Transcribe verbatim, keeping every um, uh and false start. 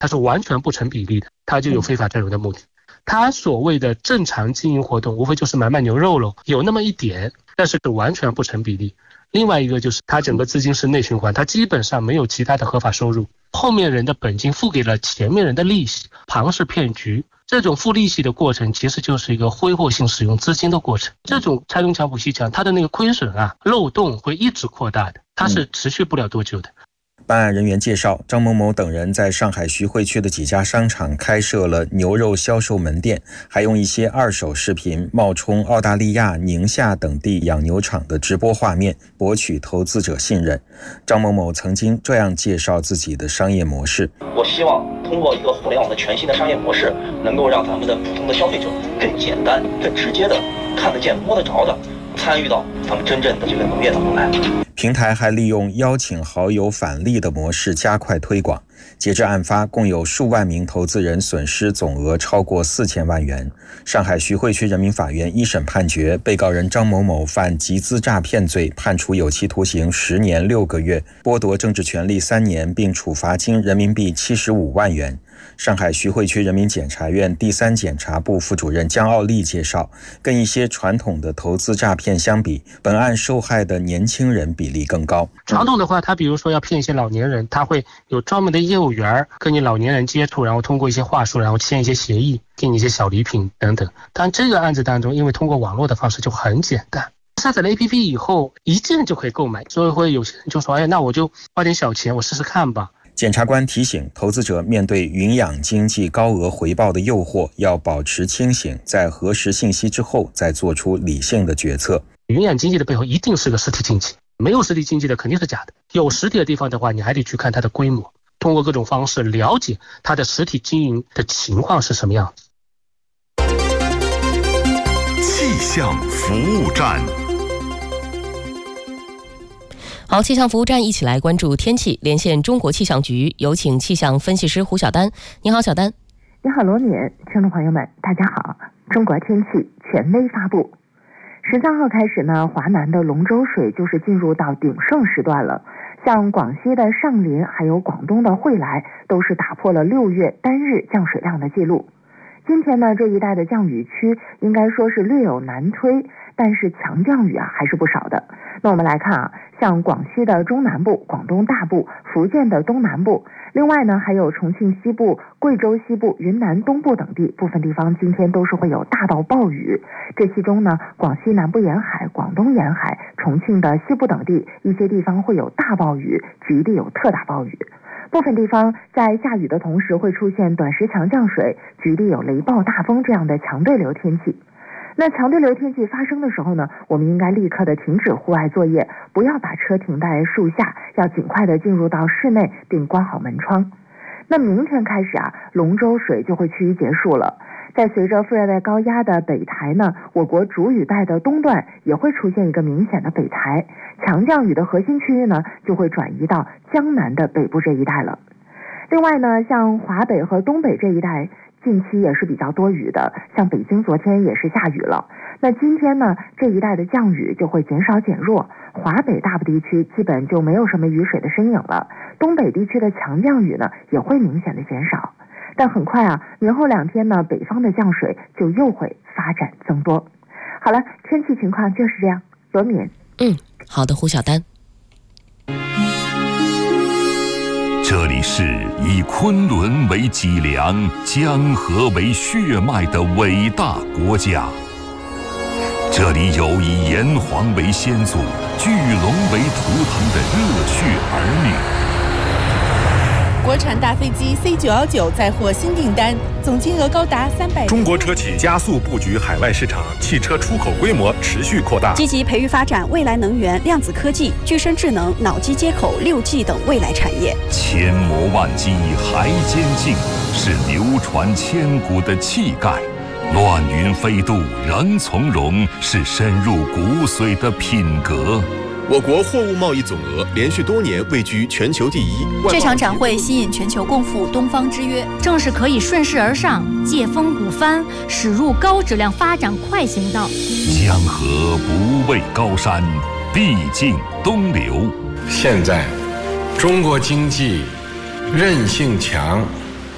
它是完全不成比例的，它就有非法占有的目的。它所谓的正常经营活动无非就是买卖牛肉喽，有那么一点，但是完全不成比例。另外一个就是它整个资金是内循环，它基本上没有其他的合法收入，后面人的本金付给了前面人的利息，庞氏骗局。这种付利息的过程其实就是一个挥霍性使用资金的过程。这种拆东墙补西墙，它的那个亏损啊漏洞会一直扩大的，它是持续不了多久的。 办案人员介绍，张某某等人在上海徐汇区的几家商场开设了牛肉销售门店，还用一些二手视频冒充澳大利亚、宁夏等地养牛场的直播画面，博取投资者信任。张某某曾经这样介绍自己的商业模式： 我希望通过一个互联网的全新的商业模式，能够让咱们的普通的消费者更简单、更直接的看得见、摸得着的参与到咱们真正的这个农业当中来。 平台还利用邀请好友返利的模式加快推广。截至案发，共有数万名投资人损失总额超过四千万元。上海徐汇区人民法院一审判决，被告人张某某犯集资诈骗罪，判处有期徒刑十年六个月，剥夺政治权利三年，并处罚金人民币七十五万元。上海徐汇区人民检察院第三检察部副主任姜奥利介绍，跟一些传统的投资诈骗相比，本案受害的年轻人比例更高。 传统的话，他比如说要骗一些老年人，他会有专门的业务员跟你老年人接触，然后通过一些话术，然后签一些协议，给你一些小礼品等等。但这个案子当中，因为通过网络的方式就很简单，下载了 A P P 以后一键就可以购买，所以会有些人就说，哎，那我就花点小钱我试试看吧。 检察官提醒投资者，面对云养经济高额回报的诱惑，要保持清醒，在核实信息之后再做出理性的决策。 云养经济的背后一定是个实体经济，没有实体经济的肯定是假的。有实体的地方的话，你还得去看它的规模，通过各种方式了解它的实体经营的情况是什么样子。 气象服务站。 好，气象服务站一起来关注天气，连线中国气象局，有请气象分析师胡晓丹。你好，小丹。 你好，罗敏，听众朋友们，大家好。中国天气权威发布，十三号开始呢，华南的龙舟水就是进入到鼎盛时段了。像广西的上林，还有广东的惠来，都是打破了六月单日降水量的记录。今天呢，这一带的降雨区应该说是略有难推，但是强降雨啊还是不少的。那我们来看啊，像广西的中南部、广东大部、福建的东南部，另外呢还有重庆西部、贵州西部、云南东部等地，部分地方今天都是会有大到暴雨。这其中呢，广西南部沿海、广东沿海、重庆的西部等地，一些地方会有大暴雨，局地有特大暴雨。部分地方在下雨的同时会出现短时强降水，局地有雷暴大风这样的强对流天气。那强对流天气发生的时候呢，我们应该立刻的停止户外作业，不要把车停在树下，要尽快的进入到室内并关好门窗。那明天开始啊，龙舟水就会趋于结束了。在随着副热带高压的北抬呢，我国主雨带的东段也会出现一个明显的北抬，强降雨的核心区域呢就会转移到江南的北部这一带了。另外呢，像华北和东北这一带近期也是比较多雨的，像北京昨天也是下雨了。那今天呢，这一带的降雨就会减少减弱，华北大部地区基本就没有什么雨水的身影了，东北地区的强降雨呢也会明显的减少。但很快啊，明后两天呢，北方的降水就又会发展增多。好了，天气情况就是这样。罗敏， 嗯，好的，胡晓丹。 这里是以昆仑为脊梁、江河为血脉的伟大国家，这里有以炎黄为先祖、巨龙为图腾的热血儿女。 国产大飞机 C 九一九再获新订单，总金额高达三百。 中国车企加速布局海外市场，汽车出口规模持续扩大， 积极培育发展未来能源、量子科技、具身智能、脑机接口、六 G 等未来产业。 千磨万击还坚劲，是流传千古的气概；乱云飞渡仍从容，是深入骨髓的品格。 我国货物贸易总额连续多年位居全球第一。 这场展会吸引全球共赴东方之约， 正是可以顺势而上、借风鼓帆，驶入高质量发展快行道。 江河不畏高山，必尽东流。 现在，中国经济韧性强、